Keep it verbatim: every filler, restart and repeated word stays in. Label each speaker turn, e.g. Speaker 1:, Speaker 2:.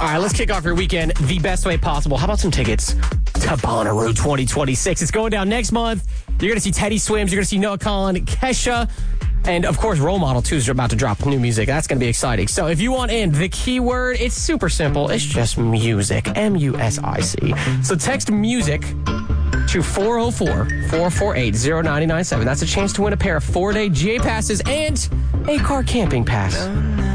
Speaker 1: All right, let's kick off your weekend the best way possible. How about some tickets to Bonnaroo twenty twenty-six? It's going down next month. You're going to see Teddy Swims. You're going to see Noah Kahan, Kesha, and, of course, Role Model two is about to drop new music. That's going to be exciting. So if you want in, the keyword, it's super simple. It's just music, M U S I C. So text music to four oh four, four four eight, oh nine nine seven. That's a chance to win a pair of four-day G A passes and a car camping pass.